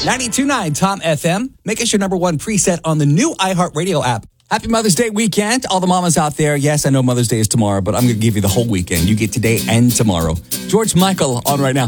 92.9 Tom FM. Make us your number one preset on the new iHeartRadio app. Happy Mother's Day weekend. All the mamas out there. Yes, I know Mother's Day is tomorrow, but I'm going to give you the whole weekend. You get today and tomorrow. George Michael on right now.